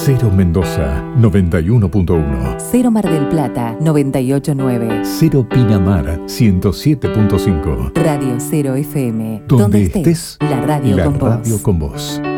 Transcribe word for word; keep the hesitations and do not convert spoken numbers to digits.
Cero Mendoza, noventa y uno punto uno. Cero Mar del Plata, noventa y ocho punto nueve. Cero Pinamar, ciento siete punto cinco. Radio Cero F M. Donde, Donde estés, estés, la radio la con radio vos. con vos.